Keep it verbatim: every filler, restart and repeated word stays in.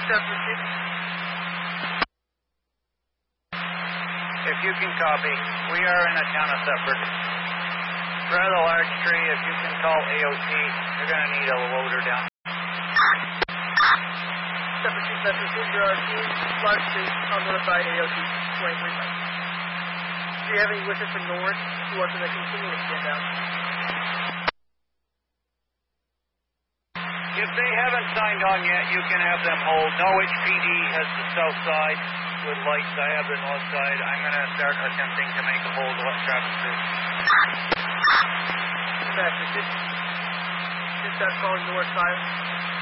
seven six. If you can copy, we are in the town of Thetford. Rather large tree, if you can call A O T, you're going to need a loader down. seven six seven six, there are two large trees on notified A O T, twenty-three miles. Do you have any wishes from North who are going to continue to stand out? If they haven't signed on yet, you can have them hold. No H P D has the south side with lights. I have the north side. I'm going to start attempting to make a hold to let traffic through. Dispatcher, just, just start calling north side.